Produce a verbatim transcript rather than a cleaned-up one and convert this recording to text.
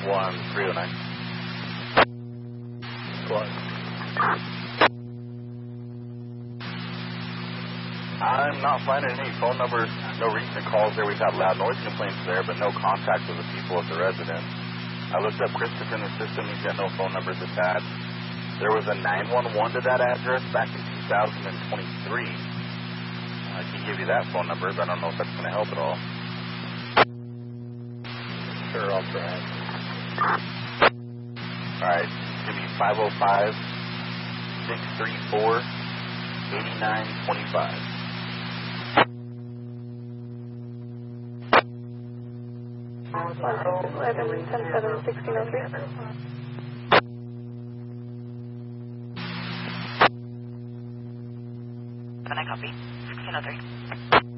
one three oh nine. What? I'm not finding any phone numbers, no recent calls there. We've had loud noise complaints there, but no contact with the people at the residence. I looked up Christopher in the system. He's got no phone numbers attached. There was a nine one one to that address back in two thousand twenty-three. I can give you that phone number, but I don't know if that's going to help at all. Sure, I'll try. All right, it's going to be five oh five, six three four, eight nine two five. eleven ten seven sixteen oh three. Can I copy? sixteen oh three.